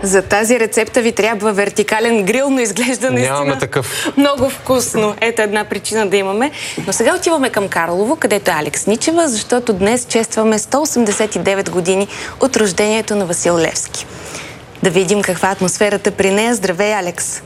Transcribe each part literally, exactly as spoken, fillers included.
За тази рецепта ви трябва вертикален грил, но изглежда наистина Нямаме такъв. Много вкусно. Ето една причина да имаме. Но сега отиваме към Карлово, където е Алекс Ничева, защото днес честваме сто осемдесет и девет години от рождението на Васил Левски. Да видим каква е атмосферата при нея. Здравей, Алекс!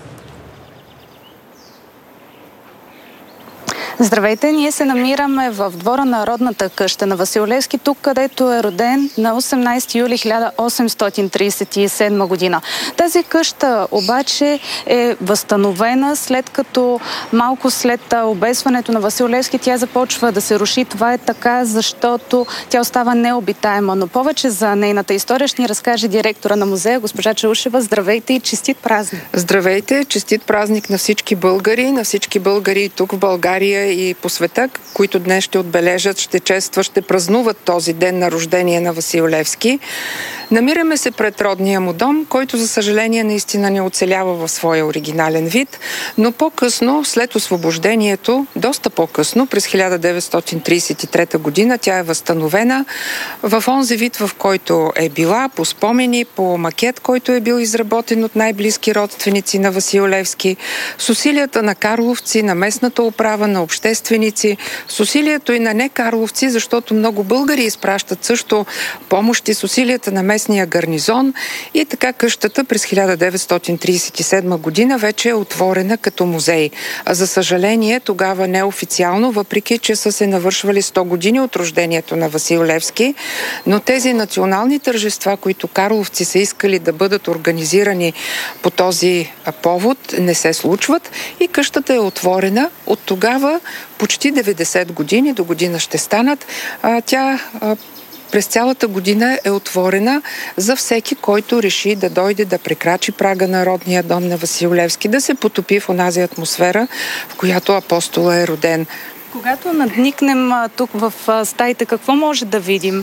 Здравейте! Ние се намираме в двора на родната къща на Васил Левски, тук където е роден на осемнадесети юли хиляда осемстотин тридесет и седма година. Тази къща обаче е възстановена, след като малко след обесването на Васил Левски тя започва да се руши. Това е така, защото тя остава необитаема. Но повече за нейната история ще ни разкаже директора на музея, госпожа Чаушева. Здравейте и честит празник! Здравейте! Честит празник на всички българи, на всички българи тук в България и по света, които днес ще отбележат, ще честват, ще празнуват този ден на рождение на Васил Левски. Намираме се пред родния му дом, който за съжаление наистина не оцелява в своя оригинален вид, но по-късно, след освобождението, доста по-късно, през хиляда деветстотин тридесет и трета година, тя е възстановена в онзи вид, в който е била, по спомени, по макет, който е бил изработен от най-близки родственици на Васил Левски, с усилията на карловци, на местната управа, на общественици, с усилието и на некарловци, защото много българи изпращат също помощи, с усилията на местния гарнизон, и така къщата през хиляда деветстотин тридесет и седма година вече е отворена като музей. А за съжаление, тогава неофициално, въпреки че са се навършвали сто години от рождението на Васил Левски, но тези национални тържества, които карловци са искали да бъдат организирани по този повод, не се случват и къщата е отворена. От тогава почти деветдесет години, до година ще станат, тя през цялата година е отворена за всеки, който реши да дойде да прекрачи прага на родния дом на Васил Левски, да се потопи в онази атмосфера, в която апостола е роден. Когато надникнем тук в стаите, какво може да видим?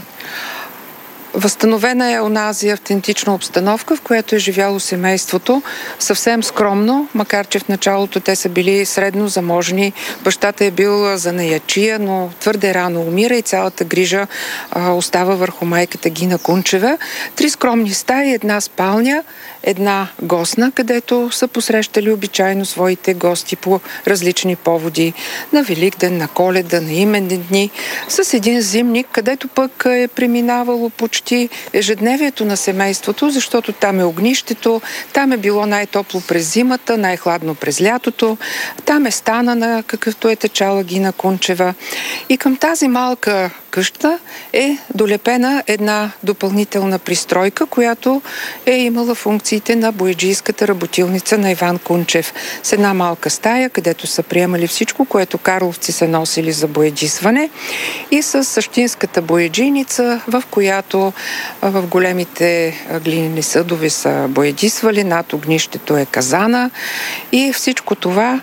Възстановена е онази автентична обстановка, в която е живяло семейството. Съвсем скромно, макар че в началото те са били средно заможни. Бащата е бил занаятчия, но твърде рано умира и цялата грижа а, остава върху майката Гина Кунчева. Три скромни стаи, една спалня, една гостна, където са посрещали обичайно своите гости по различни поводи. На Великден, на Коледа, на именни дни. С един зимник, където пък е преминавало почти ежедневието на семейството, защото там е огнището, там е било най-топло през зимата, най-хладно през лятото, там е стана на какъвто е течала Гина Кунчева. И към тази малка къща е долепена една допълнителна пристройка, която е имала функциите на бояджийската работилница на Иван Кунчев. С една малка стая, където са приемали всичко, което карловци са носили за бояджисване, и с същинската бояджийница, в която в големите глинени съдове са боядисвали, над огнището е казана, и всичко това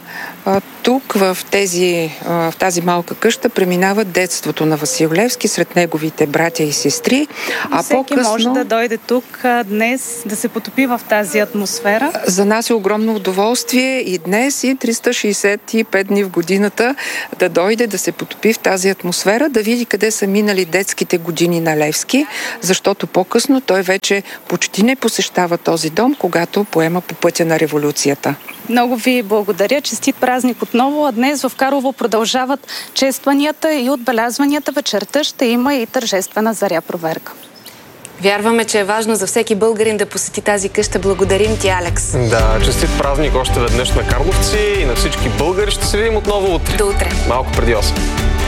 тук, в, тези, в тази малка къща, преминава детството на Васил Левски сред неговите братя и сестри. А всеки по-късно може да дойде тук днес, да се потопи в тази атмосфера. За нас е огромно удоволствие и днес, и триста шейсет и пет дни в годината да дойде, да се потопи в тази атмосфера, да види къде са минали детските години на Левски, защото по-късно той вече почти не посещава този дом, когато поема по пътя на революцията. Много ви благодаря. Честит празник отново. А днес в Карлово продължават честванията и отбелязванията. Вечерта ще има и тържествена заря проверка. Вярваме, че е важно за всеки българин да посети тази къща. Благодарим ти, Алекс. Да, честит празник още веднъж на карловци и на всички българи. Ще се видим отново утре. До утре. Малко преди осем.